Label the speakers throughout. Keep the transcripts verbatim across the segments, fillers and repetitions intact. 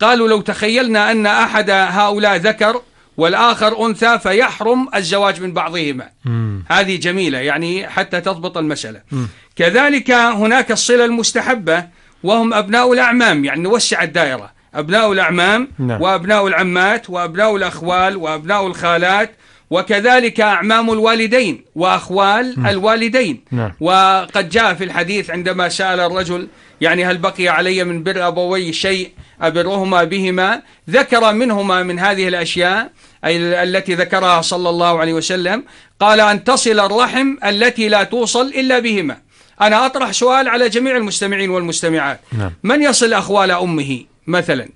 Speaker 1: قالوا لو تخيلنا أن أحد هؤلاء ذكر والآخر أنثى فيحرم الزواج من بعضهما. م. هذه جميلة يعني حتى تضبط المسألة. م. كذلك هناك الصلة المستحبة وهم أبناء الأعمام، يعني نوسع الدائرة، أبناء الأعمام نعم. وأبناء العمات وأبناء الأخوال وأبناء الخالات، وكذلك أعمام الوالدين وأخوال م. الوالدين. نعم. وقد جاء في الحديث عندما سأل الرجل يعني هل بقي علي من بر أبوي شيء أبرهما بهما، ذكر منهما من هذه الأشياء أي التي ذكرها صلى الله عليه وسلم، قال أن تصل الرحم التي لا توصل إلا بهما. أنا أطرح سؤال على جميع المستمعين والمستمعات. نعم. من يصل أخوال أمه مثلا،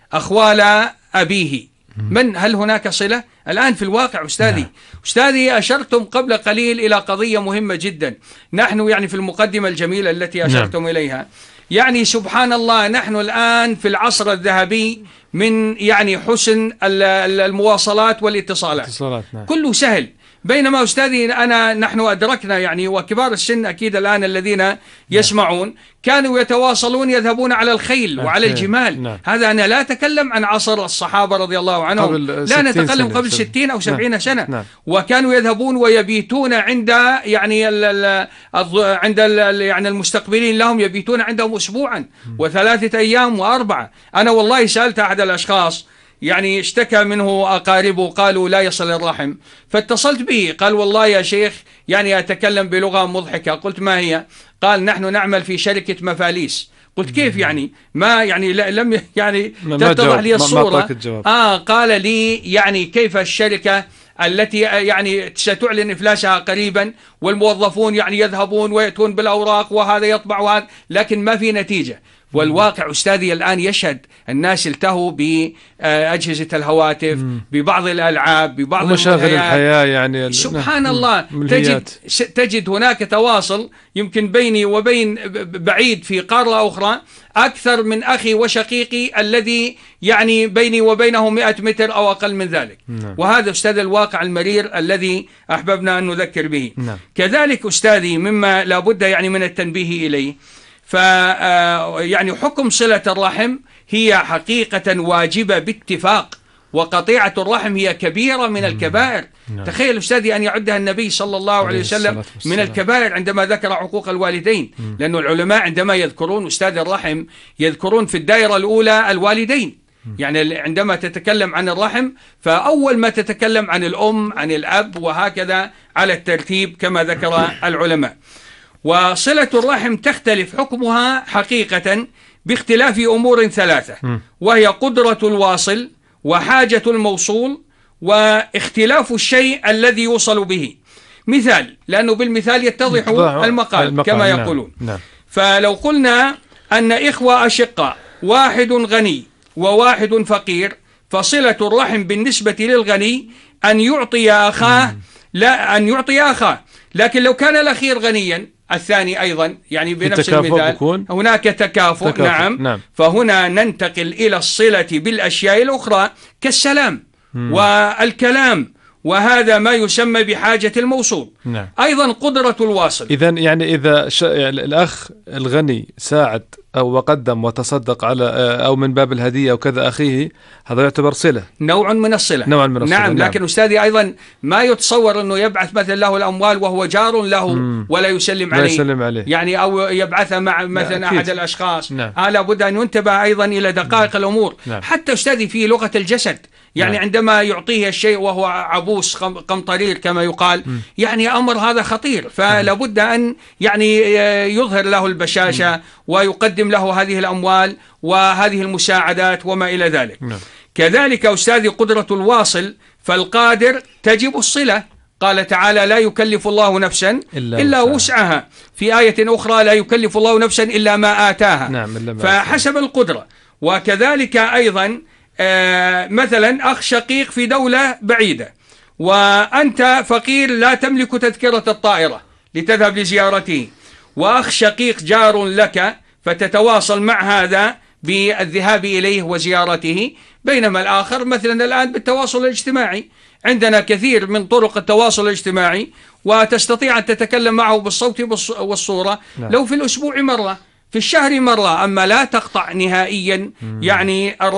Speaker 1: أخوال أبيه، من هل هناك صلة الآن في الواقع؟ أستاذي نعم. أستاذي أشرتم قبل قليل إلى قضية مهمة جدا، نحن يعني في المقدمة الجميلة التي أشرتم نعم. إليها، يعني سبحان الله نحن الآن في العصر الذهبي من يعني حسن المواصلات والاتصالات، نعم. كله سهل. بينما أستاذي أنا نحن أدركنا يعني وكبار السن أكيد الآن الذين يسمعون كانوا يتواصلون يذهبون على الخيل وعلى الجمال. نعم. هذا أنا لا أتكلم عن عصر الصحابة رضي الله عنهم، لا نتكلم قبل ستين أو سبعين نعم. سنة. نعم. وكانوا يذهبون ويبيتون عند يعني ال ال عند ال يعني المستقبلين لهم، يبيتون عندهم أسبوعا وثلاثة أيام وأربعة. أنا والله سألت أحد الأشخاص يعني اشتكى منه أقاربه قالوا لا يصل الرحم، فاتصلت به قال والله يا شيخ يعني أتكلم بلغة مضحكة. قلت ما هي؟ قال نحن نعمل في شركة مفاليس. قلت كيف يعني؟ ما يعني لم يعني تتضح لي الصورة. آه قال لي يعني كيف الشركة التي يعني ستعلن إفلاسها قريبا والموظفون يعني يذهبون ويأتون بالأوراق وهذا يطبع وهذا، لكن ما في نتيجة. والواقع أستاذي الآن يشهد الناس التهوا بأجهزة الهواتف، ببعض الألعاب، ببعض
Speaker 2: مشاغل الحياة يعني
Speaker 1: سبحان الله. تجد, تجد هناك تواصل يمكن بيني وبين بعيد في قارة أخرى أكثر من أخي وشقيقي الذي يعني بيني وبينه مئة متر أو أقل من ذلك. نعم. وهذا أستاذ الواقع المرير الذي أحببنا أن نذكر به. نعم. كذلك أستاذي مما لابد يعني من التنبيه إليه، ف يعني حكم صلة الرحم هي حقيقة واجبة باتفاق، وقطيعة الرحم هي كبيرة من الكبائر. نعم. تخيل أستاذي أن يعدها النبي صلى الله عليه وسلم من الكبائر عندما ذكر حقوق الوالدين. مم. لأن العلماء عندما يذكرون أستاذ الرحم يذكرون في الدائرة الأولى الوالدين. مم. يعني عندما تتكلم عن الرحم فأول ما تتكلم عن الأم عن الأب وهكذا على الترتيب كما ذكر العلماء. وصلة الرحم تختلف حكمها حقيقة باختلاف أمور ثلاثة، وهي قدرة الواصل وحاجة الموصول واختلاف الشيء الذي يوصل به. مثال، لأنه بالمثال يتضح المقال, المقال كما يقولون. نعم. فلو قلنا أن إخوة أشقاء واحد غني وواحد فقير، فصلة الرحم بالنسبة للغني أن يعطي أخاه، لا أن يعطي أخاه، لكن لو كان الأخير غنيا الثاني أيضا يعني بنفس المثال هناك تكافؤ. تكافؤ. نعم. نعم. فهنا ننتقل إلى الصلة بالأشياء الأخرى كالسلام مم. والكلام، وهذا ما يسمى بحاجة الموصول. نعم. أيضا قدرة الواصل.
Speaker 2: إذا يعني إذا ش... يعني الأخ الغني ساعد أو وقدم وتصدق على أو من باب الهدية أو كذا أخيه، هذا يعتبر صلة،
Speaker 1: نوع من الصلة.
Speaker 2: نوع من الصلة.
Speaker 1: نعم. نعم. لكن أستاذي أيضا ما يتصور أنه يبعث مثلا له الأموال وهو جار له مم. ولا يسلم عليه.
Speaker 2: يسلم عليه يعني
Speaker 1: أو يبعثها مع مثلا أحد الأشخاص. نعم. آه لابد أن ينتبه أيضا إلى دقائق نعم. الأمور. نعم. حتى أستاذي في لغة الجسد يعني نعم. عندما يعطيه الشيء وهو عبوس قمطرير كما يقال م. يعني أمر هذا خطير، فلا بد أن يعني يظهر له البشاشة م. ويقدم له هذه الأموال وهذه المساعدات وما إلى ذلك. م. كذلك أستاذي قدرة الواصل، فالقادر تجب الصلة. قال تعالى لا يكلف الله نفسا إلا, إلا وسعها. في آية أخرى لا يكلف الله نفسا إلا ما آتاها. نعم. إلا ما فحسب القدرة. وكذلك أيضا آه مثلا أخ شقيق في دولة بعيدة وأنت فقير لا تملك تذكرة الطائرة لتذهب لزيارته، وأخ شقيق جار لك فتتواصل مع هذا بالذهاب إليه وزيارته، بينما الآخر مثلا الآن بالتواصل الاجتماعي عندنا كثير من طرق التواصل الاجتماعي وتستطيع أن تتكلم معه بالصوت والصورة. لا. لو في الأسبوع مرة، في الشهر مرة، أما لا تقطع نهائيا يعني